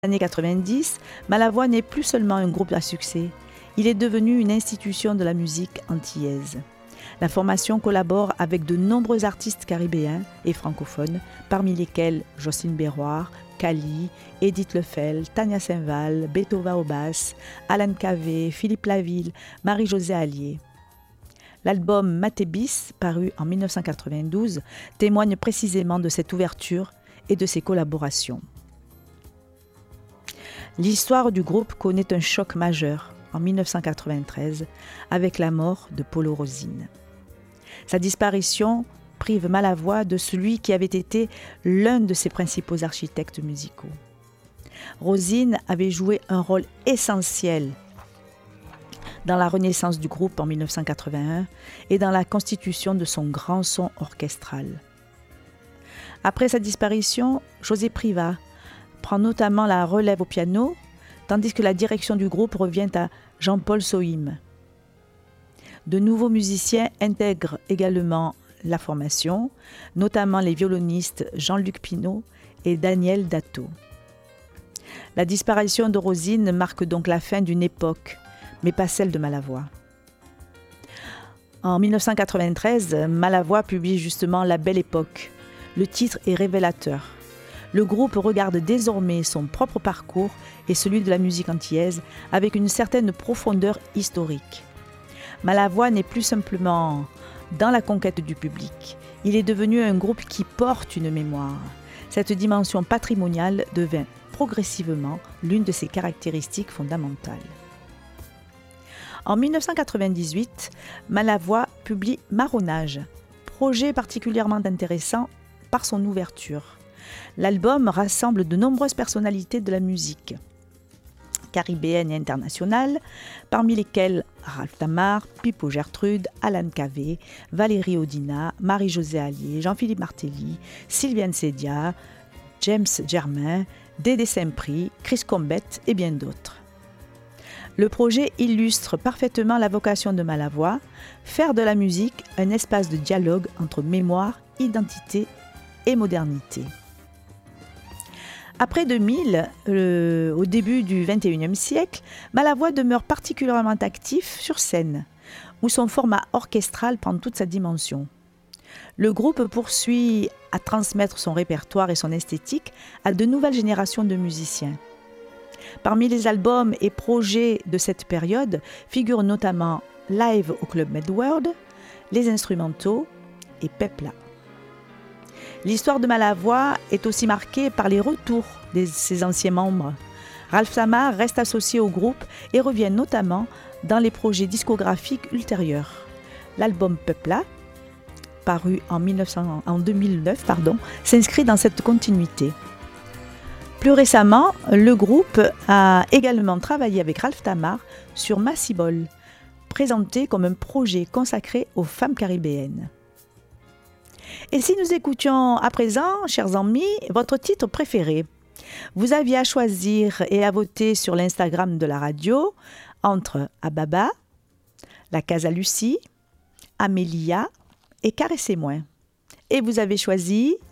années 90, Malavoie n'est plus seulement un groupe à succès, il est devenu une institution de la musique antillaise. La formation collabore avec de nombreux artistes caribéens et francophones, parmi lesquels Jocelyne Béroir, Kali, Edith Lefel, Tania Saint-Val, Betova au basse, Alan Cavé, Philippe Laville, Marie-Josée Allier. L'album Matébis, paru en 1992, témoigne précisément de cette ouverture et de ses collaborations. L'histoire du groupe connaît un choc majeur en 1993 avec la mort de Polo Rosine. Sa disparition prive Malavoie de celui qui avait été l'un de ses principaux architectes musicaux. Rosine avait joué un rôle essentiel dans la renaissance du groupe en 1981 et dans la constitution de son grand son orchestral. Après sa disparition, José Privat prend notamment la relève au piano, tandis que la direction du groupe revient à Jean-Paul Sohim. De nouveaux musiciens intègrent également la formation, notamment les violonistes Jean-Luc Pinault et Daniel Dato. La disparition de Rosine marque donc la fin d'une époque, mais pas celle de Malavoie. En 1993, Malavoie publie justement La Belle Époque. Le titre est révélateur. Le groupe regarde désormais son propre parcours et celui de la musique antillaise avec une certaine profondeur historique. Malavoie n'est plus simplement dans la conquête du public. Il est devenu un groupe qui porte une mémoire. Cette dimension patrimoniale devint progressivement l'une de ses caractéristiques fondamentales. En 1998, Malavoie publie Marronnage, projet particulièrement intéressant par son ouverture. L'album rassemble de nombreuses personnalités de la musique caribéenne et internationale, parmi lesquelles Ralph Tamar, Pipo Gertrude, Alan Cavé, Valérie Audina, Marie-Josée Allier, Jean-Philippe Martelly, Sylviane Sédia, James Germain, Dédé Saint-Prix, Chris Combette et bien d'autres. Le projet illustre parfaitement la vocation de Malavoie, faire de la musique un espace de dialogue entre mémoire, identité et modernité. Après 2000, au début du XXIe siècle, Malavoie demeure particulièrement actif sur scène, où son format orchestral prend toute sa dimension. Le groupe poursuit à transmettre son répertoire et son esthétique à de nouvelles générations de musiciens. Parmi les albums et projets de cette période figurent notamment Live au Club Medworld, Les Instrumentaux et Pepla. L'histoire de Malavoie est aussi marquée par les retours de ses anciens membres. Ralph Tamar reste associé au groupe et revient notamment dans les projets discographiques ultérieurs. L'album Pepla, paru en 2009, s'inscrit dans cette continuité. Plus récemment, le groupe a également travaillé avec Ralph Tamar sur Massibol, présenté comme un projet consacré aux femmes caribéennes. Et si nous écoutions à présent, chers amis, votre titre préféré, vous aviez à choisir et à voter sur l'Instagram de la radio entre Ababa, La Casa Lucie, Amélia et Caressez-moi. Et vous avez choisi